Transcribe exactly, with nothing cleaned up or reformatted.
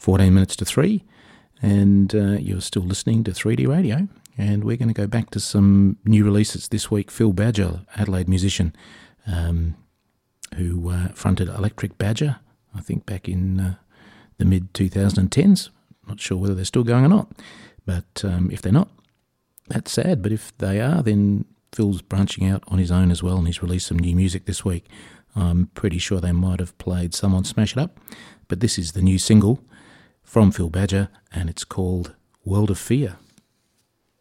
fourteen minutes to three, and uh, you're still listening to three D Radio, and we're going to go back to some new releases this week. Phil Badger, Adelaide musician, um, who uh, fronted Electric Badger, I think back in uh, the mid twenty tens. Not sure whether they're still going or not, but um, if they're not, that's sad. But if they are, then Phil's branching out on his own as well, and he's released some new music this week. I'm pretty sure they might have played some on Smash It Up, but this is the new single from Phil Badger, and it's called World of Fear.